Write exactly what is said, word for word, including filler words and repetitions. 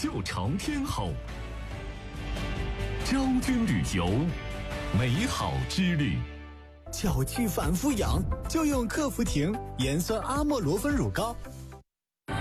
就朝天候。昭君旅游，美好之旅。 脚气反复痒，就用克服婷盐酸阿莫罗芬乳膏，